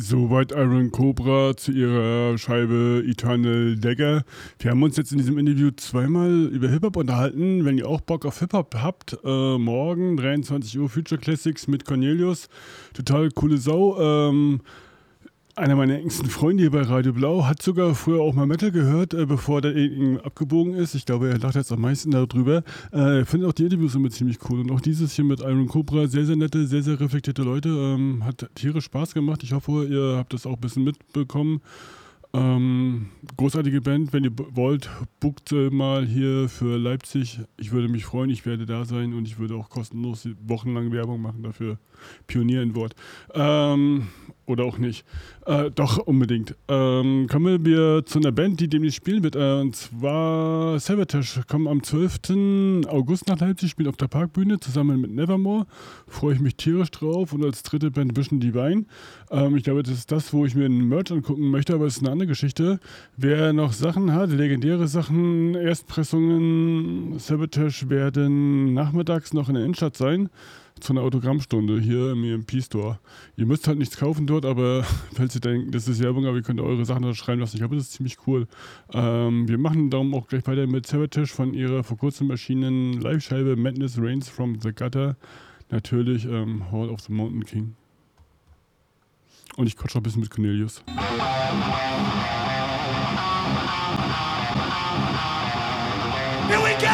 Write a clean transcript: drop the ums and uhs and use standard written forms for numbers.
Soweit Iron Cobra zu ihrer Scheibe Eternal Dagger. Wir haben uns jetzt in diesem Interview zweimal über Hip-Hop unterhalten. Wenn ihr auch Bock auf Hip-Hop habt, morgen 23 Uhr Future Classics mit Cornelius. Total coole Sau. Einer meiner engsten Freunde hier bei Radio Blau hat sogar früher auch mal Metal gehört, bevor der abgebogen ist. Ich glaube, er lacht jetzt am meisten darüber. Ich finde auch die Interviews immer ziemlich cool. Und auch dieses hier mit Iron Cobra, sehr, sehr nette, sehr, sehr reflektierte Leute. Hat tierisch Spaß gemacht. Ich hoffe, ihr habt das auch ein bisschen mitbekommen. Großartige Band, wenn ihr wollt, bucht mal hier für Leipzig. Ich würde mich freuen, ich werde da sein und ich würde auch kostenlos wochenlang Werbung machen dafür. Pionier in Wort. Oder auch nicht. Doch, unbedingt. Kommen wir zu einer Band, die demnächst spielen wird. Und zwar Savatage kommen am 12. August nach Leipzig, spielt auf der Parkbühne zusammen mit Nevermore. Freue ich mich tierisch drauf. Und als dritte Band Vision Divine. Ich glaube, das ist das, wo ich mir einen Merch angucken möchte, aber es ist eine andere Geschichte. Wer noch Sachen hat, legendäre Sachen, Erstpressungen, Savatage werden nachmittags noch in der Innenstadt sein. Zu einer Autogrammstunde hier im EMP-Store. Ihr müsst halt nichts kaufen dort, aber falls ihr denkt, das ist Werbung, aber ihr könnt eure Sachen da schreiben lassen. Ich glaube, das ist ziemlich cool. Wir machen darum auch gleich weiter mit Savatage von ihrer vor kurzem erschienenen Live-Scheibe Madness Reigns from the Gutter. Natürlich Hall of the Mountain King. Und ich quatsch noch ein bisschen mit Cornelius. Here we go!